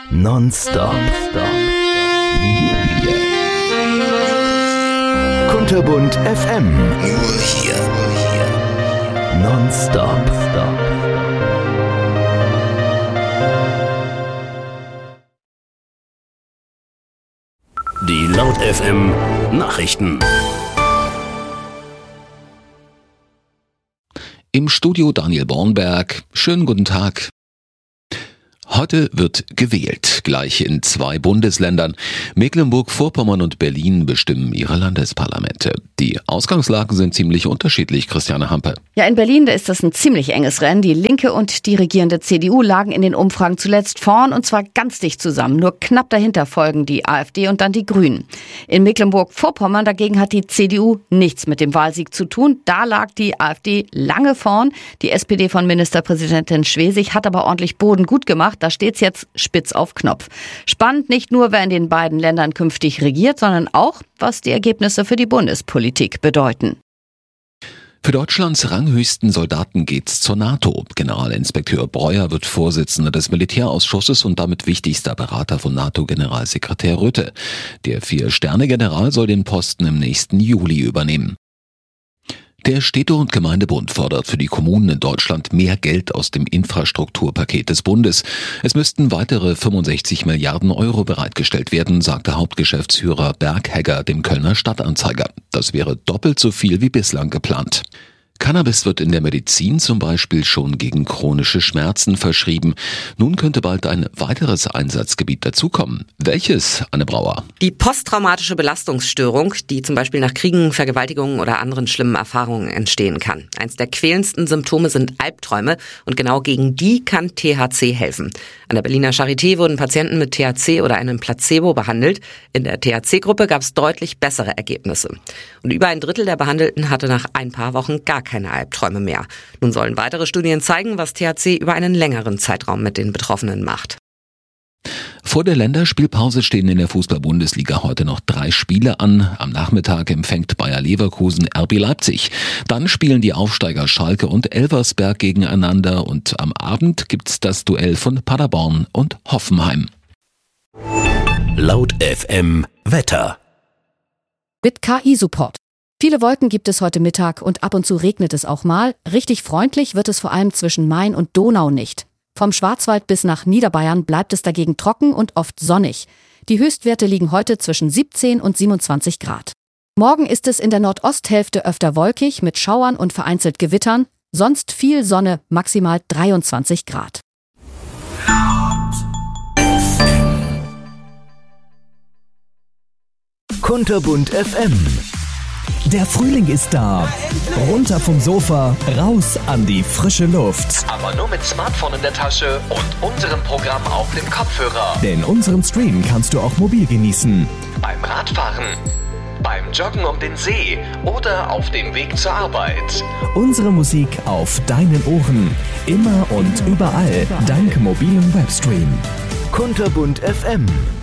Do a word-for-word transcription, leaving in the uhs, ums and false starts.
nonstop. Kunterbunt F M. Nur hier. Nonstop. Die Laut F M Nachrichten. Im Studio Daniel Bornberg. Schönen guten Tag. Heute wird gewählt, gleich in zwei Bundesländern. Mecklenburg-Vorpommern und Berlin bestimmen ihre Landesparlamente. Die Ausgangslagen sind ziemlich unterschiedlich, Christiane Hampe. Ja, in Berlin, da ist das ein ziemlich enges Rennen. Die Linke und die regierende C D U lagen in den Umfragen zuletzt vorn, und zwar ganz dicht zusammen. Nur knapp dahinter folgen die AfD und dann die Grünen. In Mecklenburg-Vorpommern dagegen hat die C D U nichts mit dem Wahlsieg zu tun. Da lag die AfD lange vorn. Die S P D von Ministerpräsidentin Schwesig hat aber ordentlich Boden gut gemacht. Da steht's jetzt spitz auf Knopf. Spannend nicht nur, wer in den beiden Ländern künftig regiert, sondern auch, was die Ergebnisse für die Bundespolitik bedeuten. Für Deutschlands ranghöchsten Soldaten geht's zur NATO. Generalinspekteur Breuer wird Vorsitzender des Militärausschusses und damit wichtigster Berater von NATO-Generalsekretär Rutte. Der Vier-Sterne-General soll den Posten im nächsten Juli übernehmen. Der Städte- und Gemeindebund fordert für die Kommunen in Deutschland mehr Geld aus dem Infrastrukturpaket des Bundes. Es müssten weitere fünfundsechzig Milliarden Euro bereitgestellt werden, sagte Hauptgeschäftsführer Berghegger dem Kölner Stadtanzeiger. Das wäre doppelt so viel wie bislang geplant. Cannabis wird in der Medizin zum Beispiel schon gegen chronische Schmerzen verschrieben. Nun könnte bald ein weiteres Einsatzgebiet dazukommen. Welches, Anne Brauer? Die posttraumatische Belastungsstörung, die zum Beispiel nach Kriegen, Vergewaltigungen oder anderen schlimmen Erfahrungen entstehen kann. Eins der quälendsten Symptome sind Albträume, und genau gegen die kann T H C helfen. An der Berliner Charité wurden Patienten mit T H C oder einem Placebo behandelt. In der T H C-Gruppe gab es deutlich bessere Ergebnisse. Und über ein Drittel der Behandelten hatte nach ein paar Wochen gar keine Albträume mehr. Nun sollen weitere Studien zeigen, was T H C über einen längeren Zeitraum mit den Betroffenen macht. Vor der Länderspielpause stehen in der Fußball-Bundesliga heute noch drei Spiele an. Am Nachmittag empfängt Bayer Leverkusen R B Leipzig. Dann spielen die Aufsteiger Schalke und Elversberg gegeneinander, und am Abend gibt's das Duell von Paderborn und Hoffenheim. Laut F M Wetter. Mit K I-Support. Viele Wolken gibt es heute Mittag und ab und zu regnet es auch mal. Richtig freundlich wird es vor allem zwischen Main und Donau nicht. Vom Schwarzwald bis nach Niederbayern bleibt es dagegen trocken und oft sonnig. Die Höchstwerte liegen heute zwischen siebzehn und siebenundzwanzig Grad. Morgen ist es in der Nordosthälfte öfter wolkig mit Schauern und vereinzelt Gewittern. Sonst viel Sonne, maximal dreiundzwanzig Grad. Kunterbunt F M. Der Frühling ist da. Runter vom Sofa, raus an die frische Luft. Aber nur mit Smartphone in der Tasche und unserem Programm auf dem Kopfhörer. Denn unseren Stream kannst du auch mobil genießen. Beim Radfahren, beim Joggen um den See oder auf dem Weg zur Arbeit. Unsere Musik auf deinen Ohren. Immer und überall dank mobilem Webstream. Kunterbunt F M.